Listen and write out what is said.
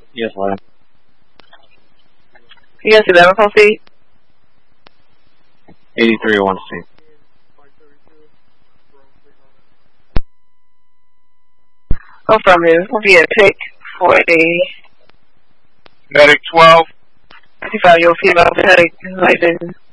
Yes, ma'am. You guys 11 proceed? 83 wants to. Affirmative. Will be a pick for a Medic 12. 55-year-old female paramedic.